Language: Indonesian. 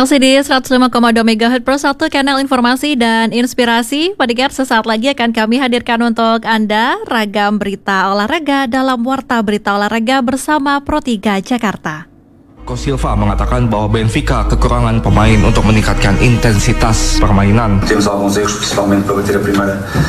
Masih di 105,2 MHz Pro 1 kanal informasi dan inspirasi. Pendengar, sesaat lagi akan kami hadirkan untuk Anda ragam berita olahraga dalam Warta Berita Olahraga bersama Pro3 Jakarta. Marco Silva mengatakan bahwa Benfica kekurangan pemain untuk meningkatkan intensitas permainan. Temos alguns erros, principalmente para bater a primeira